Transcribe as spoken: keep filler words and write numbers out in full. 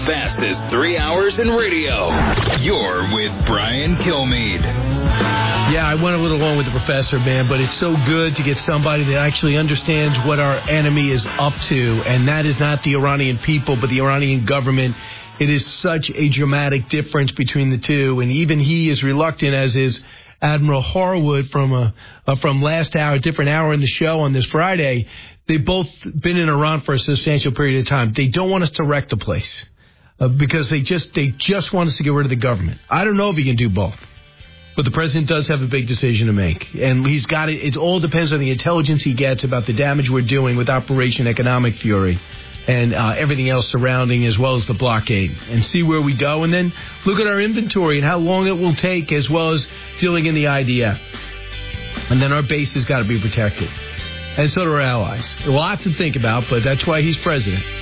fastest three hours in radio. You're with Brian Kilmeade. Yeah, I went a little long with the professor, man, but it's so good to get somebody that actually understands what our enemy is up to, and that is not the Iranian people, but the Iranian government. It is such a dramatic difference between the two, and even he is reluctant, as is Admiral Harwood from uh, uh, from last hour, different hour in the show on this Friday. They've both been in Iran for a substantial period of time. They don't want us to wreck the place uh, because they just they just want us to get rid of the government. I don't know if he can do both, but the president does have a big decision to make, and he's got it. It all depends on the intelligence he gets about the damage we're doing with Operation Economic Fury and uh, everything else surrounding, as well as the blockade, and see where we go, and then look at our inventory and how long it will take, as well as dealing in the I D F. And then our base has got to be protected, and so do our allies. A lot to think about, but that's why he's president.